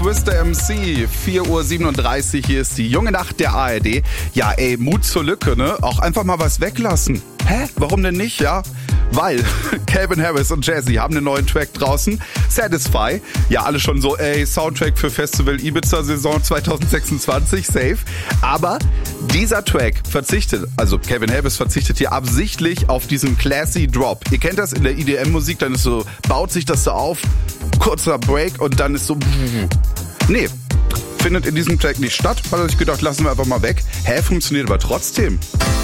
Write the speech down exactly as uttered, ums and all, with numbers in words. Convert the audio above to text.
Twister M C, vier Uhr siebenunddreißig, hier ist die junge Nacht der A R D. Ja, ey, Mut zur Lücke, ne? Auch einfach mal was weglassen. Hä? Warum denn nicht, ja? Weil Calvin Harris und Jazzy haben einen neuen Track draußen, Satisfy. Ja, alle schon so, ey, Soundtrack für Festival Ibiza-Saison zwanzig sechsundzwanzig, safe. Aber dieser Track verzichtet, also Calvin Harris verzichtet hier absichtlich auf diesen classy Drop. Ihr kennt das in der E D M-Musik, dann ist so, baut sich das so auf, kurzer Break und dann ist so... Nee, findet in diesem Track nicht statt, hat er sich gedacht, lassen wir einfach mal weg. Hä, funktioniert aber trotzdem.